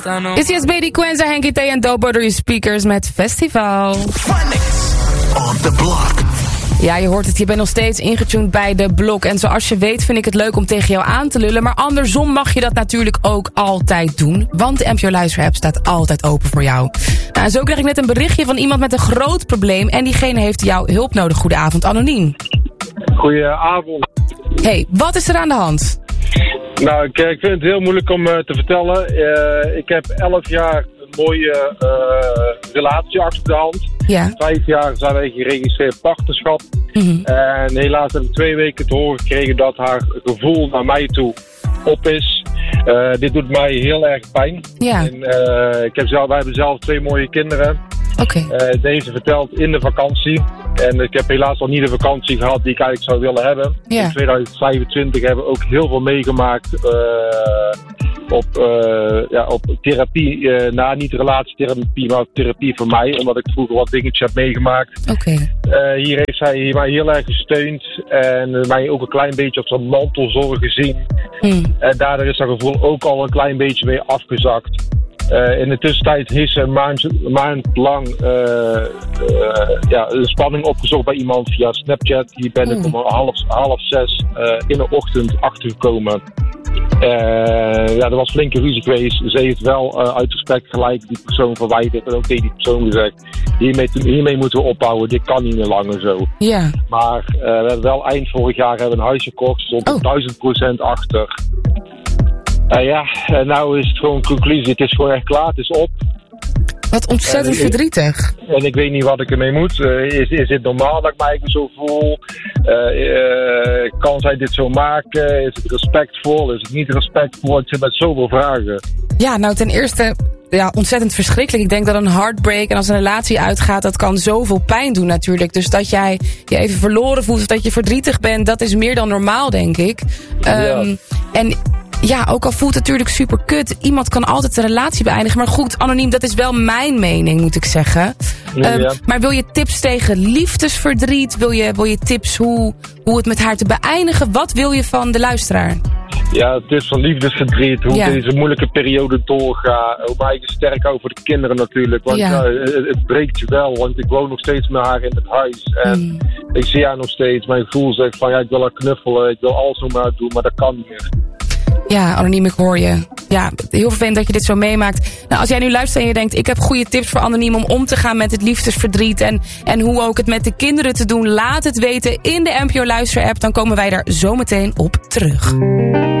Is yes Baby Quenza, Henky T en Dope door je speakers met Festival. Finance on the block. Ja, je hoort het, je bent nog steeds ingetuned bij de blok. En zoals je weet vind ik het leuk om tegen jou aan te lullen. Maar andersom mag je dat natuurlijk ook altijd doen. Want de NPO Luisterapp staat altijd open voor jou. Nou, en zo kreeg ik net een berichtje van iemand met een groot probleem. En diegene heeft jouw hulp nodig. Goedenavond, anoniem. Goedenavond. Hey, wat is er aan de hand? Nou, ik vind het heel moeilijk om te vertellen. Ik heb 11 jaar een mooie relatie achter de hand. Ja. 5 jaar zijn wij geregistreerd partnerschap. Mm-hmm. En helaas heb ik 2 weken te horen gekregen dat haar gevoel naar mij toe op is. Dit doet mij heel erg pijn. Ja. En, wij hebben zelf 2 mooie kinderen. Oké. Deze vertelt in de vakantie. En ik heb helaas nog niet de vakantie gehad die ik eigenlijk zou willen hebben. Ja. In 2025 hebben we ook heel veel meegemaakt op therapie. Niet relatietherapie, maar therapie voor mij. Omdat ik vroeger wat dingetjes heb meegemaakt. Oké. Hier heeft zij mij heel erg gesteund. En mij ook een klein beetje op zijn mantelzorg gezien. En daardoor is dat gevoel ook al een klein beetje weer afgezakt. In de tussentijd heeft ze een maand lang een spanning opgezocht bij iemand via Snapchat. Hier ben ik om 5:30 in de ochtend achtergekomen. Er was flinke ruzie geweest. Ze heeft wel uit respect gelijk die persoon verwijderd en ook tegen die persoon gezegd: hiermee moeten we ophouden, dit kan niet meer langer zo. Ja. Maar we hebben wel eind vorig jaar een huis gekocht, stond er 1000% achter. Nou is het gewoon conclusie. Het is gewoon echt klaar, het is op. Wat ontzettend verdrietig. En ik weet niet wat ik ermee moet. Is dit normaal dat ik mij zo voel? Kan zij dit zo maken? Is het respectvol? Is het niet respectvol? Ik zit met zoveel vragen. Ja, nou ten eerste, ontzettend verschrikkelijk. Ik denk dat een heartbreak en als een relatie uitgaat, dat kan zoveel pijn doen natuurlijk. Dus dat jij je even verloren voelt of dat je verdrietig bent, dat is meer dan normaal, denk ik. En ja, ook al voelt het natuurlijk super kut. Iemand kan altijd de relatie beëindigen. Maar goed, anoniem, dat is wel mijn mening, moet ik zeggen. Maar wil je tips tegen liefdesverdriet? Wil je tips hoe het met haar te beëindigen? Wat wil je van de luisteraar? Ja, tips van liefdesverdriet. Hoe deze moeilijke periode doorgaat. Hoe mij sterk hou voor de kinderen natuurlijk. Want het breekt je wel. Want ik woon nog steeds met haar in het huis. En ik zie haar nog steeds. Mijn gevoel zegt van ik wil haar knuffelen. Ik wil alles om haar doen. Maar dat kan niet meer. Ja, anoniem, ik hoor je. Ja, heel vervelend dat je dit zo meemaakt. Nou, als jij nu luistert en je denkt, ik heb goede tips voor anoniem om te gaan met het liefdesverdriet en hoe ook het met de kinderen te doen, laat het weten in de NPO Luisterapp. Dan komen wij daar zo meteen op terug.